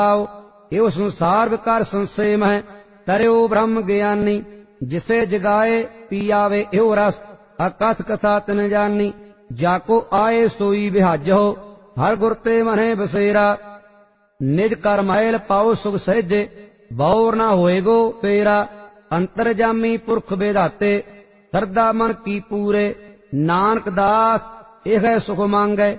एव संसार विकार संशय मह तरियो ब्रह्म ज्ञानी जिसे जगाए पियावे एव रस अकथ कथा तिन जानी जाको आए सोई बिहाजो हर गुर ते मने बसेरा निज कर मैल पाओ सुख सहजे बौर न होएगो पेरा अंतरजामी पुरख बेदाते सरदा मन की पूरे नानक दास एह सुख मांगे